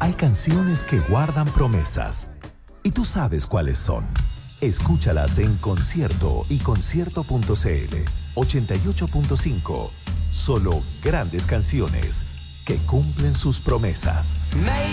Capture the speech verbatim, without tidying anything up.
Hay canciones que guardan promesas. Y tú sabes cuáles son. Escúchalas en Concierto y concierto punto cl. ochenta y ocho punto cinco. Solo grandes canciones que cumplen sus promesas.